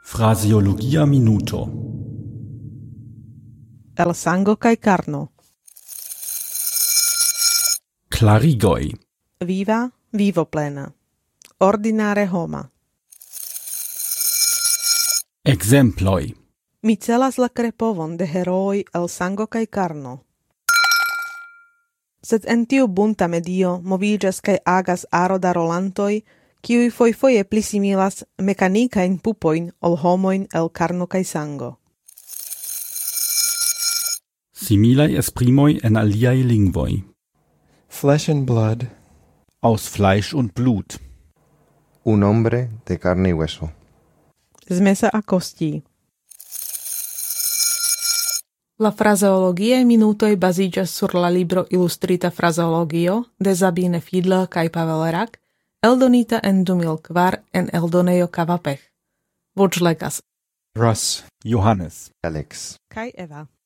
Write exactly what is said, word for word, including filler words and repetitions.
Fraseologia minuto. El sango kaj carno. Klarigoj. Viva, vivo plena. Ordinare homa. Ekzemploj. Mi celas la krepovon de herooj el sango kaj carno. Sed en tiu bunta medio moviĝas kaj agas aro da rolantoj, kiuj fojfoje pli similas mekanikajn pupojn ol homojn el carno kaj sango. Similaj esprimoj en aliaj lingvoj. Flesh and blood. Aus Fleisch und Blut. Un hombre de carne y hueso. Z mesa a kostí. La frazeologiae minutoj baziĝas sur la libro Ilustrita frazeologio de Sabine Fiedler kaj Pavel Rak, eldonita en du mil kvar en eldonejo Kavapech. Voĉlegas Russ, Johannes. Alex. kaj Eva.